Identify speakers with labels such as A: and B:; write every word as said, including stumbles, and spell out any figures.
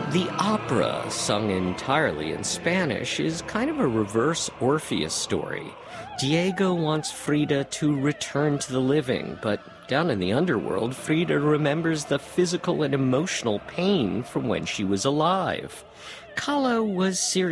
A: The opera, sung entirely in Spanish, is kind of a reverse Orpheus story. Diego wants Frida to return to the living, but down in the underworld, Frida remembers the physical and emotional pain from when she was alive. Kahlo was seriously